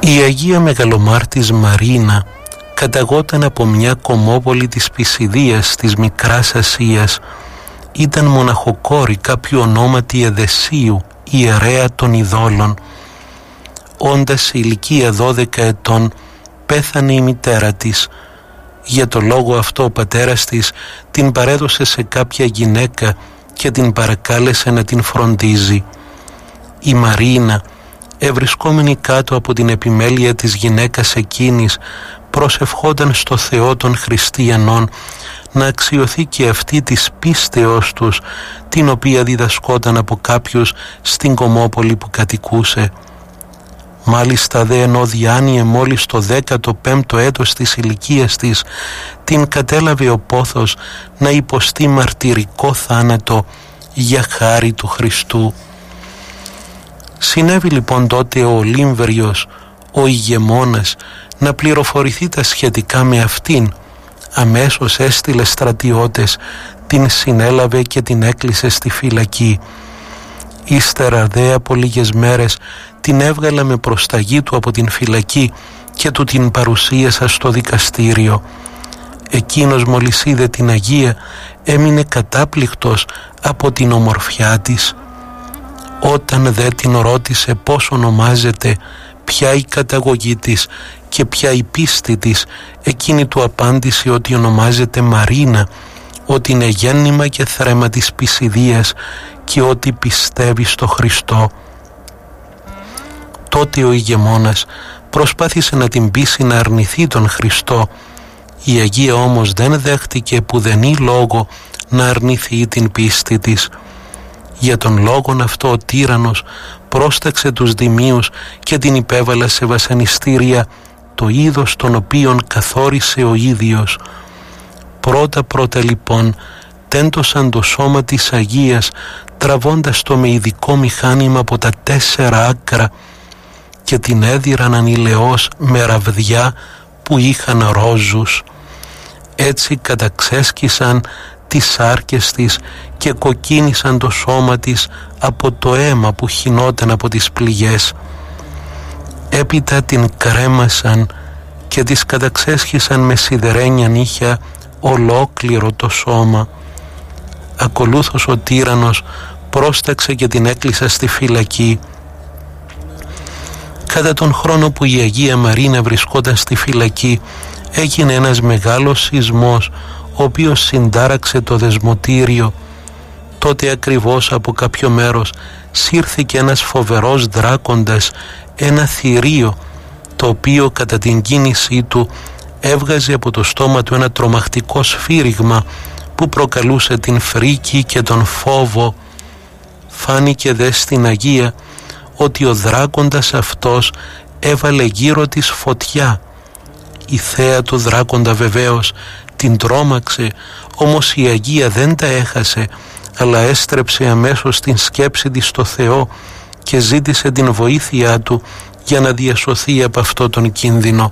Η Αγία Μεγαλομάρτης Μαρίνα καταγόταν από μια κομμόπολη της Πισιδίας της Μικράς Ασίας. Ήταν μοναχοκόρη κάποιου ονόματι Εδεσίου, ιερέα των ειδόλων. Όντας σε ηλικία 12 ετών πέθανε η μητέρα της. Για το λόγο αυτό ο πατέρας της την παρέδωσε σε κάποια γυναίκα και την παρακάλεσε να την φροντίζει. Η Μαρίνα, ευρισκόμενη κάτω από την επιμέλεια της γυναίκας εκείνης, προσευχόταν στο Θεό των Χριστιανών να αξιωθεί και αυτή της πίστεως τους, την οποία διδασκόταν από κάποιους στην κομμόπολη που κατοικούσε. Μάλιστα δε ενώ διάνυε μόλις το 15ο έτος της ηλικίας της, την κατέλαβε ο πόθος να υποστεί μαρτυρικό θάνατο για χάρη του Χριστού. Συνέβη λοιπόν τότε ο Ολύμβριος, ο ηγεμόνας, να πληροφορηθεί τα σχετικά με αυτήν. Αμέσως έστειλε στρατιώτες, την συνέλαβε και την έκλεισε στη φυλακή. Ύστερα δε από λίγες μέρες την έβγαλα με προσταγή του από την φυλακή και του την παρουσίασα στο δικαστήριο. Εκείνος μόλις είδε την Αγία έμεινε κατάπληκτος από την ομορφιά της. Όταν δε την ρώτησε πώς ονομάζεται, ποια η καταγωγή της και ποια η πίστη της, εκείνη του απάντησε ότι ονομάζεται Μαρίνα, ότι είναι γέννημα και θρέμα της Πισιδίας και ότι πιστεύει στο Χριστό. Τότε ο ηγεμόνας προσπάθησε να την πείσει να αρνηθεί τον Χριστό. Η Αγία όμως δεν δέχτηκε πουδενή λόγο να αρνηθεί την πίστη της. Για τον λόγον αυτό ο τύραννος πρόσταξε τους δημίους και την υπέβαλε σε βασανιστήρια, το είδος των οποίων καθόρισε ο ίδιος. Πρώτα λοιπόν τέντωσαν το σώμα της Αγίας, τραβώντας το με ειδικό μηχάνημα από τα 4 άκρα και την έδιραν ανηλαιώς με ραβδιά που είχαν ρόζους. Έτσι καταξέσκισαν τις σάρκες της και κοκκίνησαν το σώμα της από το αίμα που χυνόταν από τις πληγές. Έπειτα την κρέμασαν και της καταξέσχισαν με σιδερένια νύχια ολόκληρο το σώμα. Ακολούθως ο τύραννος πρόσταξε και την έκλεισε στη φυλακή. Κατά τον χρόνο που η Αγία Μαρίνα βρισκόταν στη φυλακή έγινε ένας μεγάλος σεισμός, ο οποίος συντάραξε το δεσμοτήριο. Τότε ακριβώς από κάποιο μέρος σύρθηκε ένας φοβερός δράκοντας, ένα θηρίο, το οποίο κατά την κίνησή του έβγαζε από το στόμα του ένα τρομακτικό σφύριγμα που προκαλούσε την φρίκη και τον φόβο. Φάνηκε δε στην Αγία ότι ο δράκοντας αυτός έβαλε γύρω της φωτιά. Η θέα του δράκοντα βεβαίως την τρόμαξε, όμως η Αγία δεν τα έχασε, αλλά έστρεψε αμέσως την σκέψη της στο Θεό και ζήτησε την βοήθειά του για να διασωθεί από αυτό τον κίνδυνο.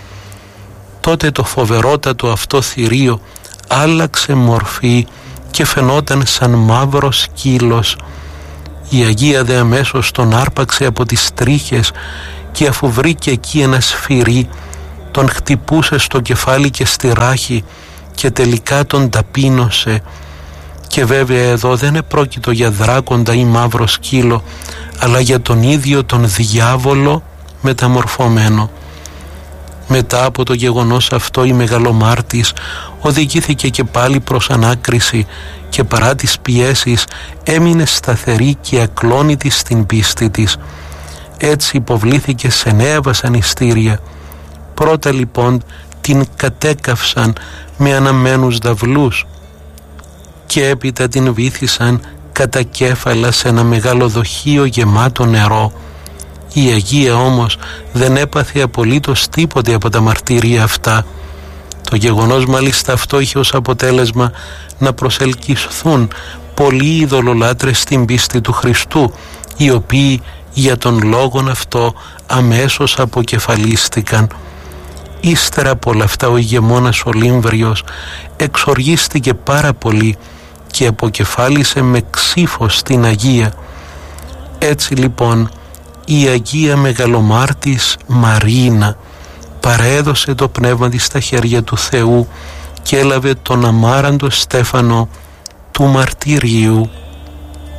Τότε το φοβερότατο αυτό θηρίο άλλαξε μορφή και φαινόταν σαν μαύρο σκύλος. Η Αγία δε αμέσως τον άρπαξε από τις τρίχες και αφού βρήκε εκεί ένα σφυρί, τον χτυπούσε στο κεφάλι και στη ράχη και τελικά τον ταπείνωσε. Και βέβαια εδώ δεν επρόκειτο για δράκοντα ή μαύρο σκύλο, αλλά για τον ίδιο τον διάβολο μεταμορφωμένο. Μετά από το γεγονός αυτό η Μεγαλομάρτης οδηγήθηκε και πάλι προς ανάκριση και παρά τις πιέσεις έμεινε σταθερή και ακλόνητη στην πίστη της. Έτσι υποβλήθηκε σε νέα βασανιστήρια. Πρώτα λοιπόν την κατέκαυσαν με αναμένους δαυλούς και έπειτα την βύθισαν κατά κέφαλα σε ένα μεγάλο δοχείο γεμάτο νερό. Η Αγία όμως δεν έπαθε απολύτως τίποτε από τα μαρτύρια αυτά. Το γεγονός μάλιστα αυτό είχε ως αποτέλεσμα να προσελκυθούν πολλοί ειδωλολάτρες στην πίστη του Χριστού, οι οποίοι για τον λόγον αυτό αμέσως αποκεφαλίστηκαν. Ύστερα από όλα αυτά ο ηγεμόνας Ολύμβριος εξοργίστηκε πάρα πολύ και αποκεφάλισε με ξύφος την Αγία. Έτσι λοιπόν η Αγία Μεγαλομάρτης Μαρίνα παρέδωσε το πνεύμα της στα χέρια του Θεού και έλαβε τον αμάραντο στέφανο του μαρτυρίου.